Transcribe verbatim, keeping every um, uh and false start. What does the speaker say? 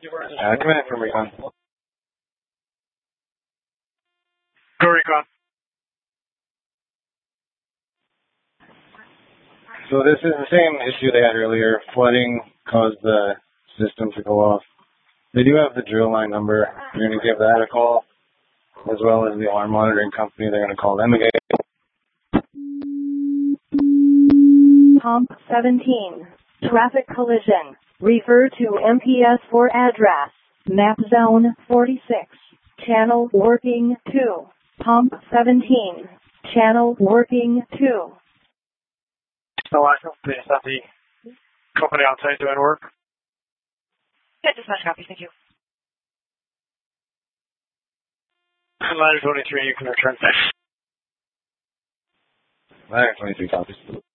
Uh, come in from Recon. Go Recon. So this is the same issue they had earlier. Flooding caused the system to go off. They do have the drill line number. You're going to give that a call, as well as the alarm monitoring company. They're going to call them again. Pump seventeen. Traffic collision. Refer to M P S for address. Map zone forty-six. Channel working two. Pump seventeen. Channel working two. No action. Please have the company on site doing work. Yeah, dispatch copy. Thank you. Ladder twenty-three, you can return. Ladder twenty-three copies.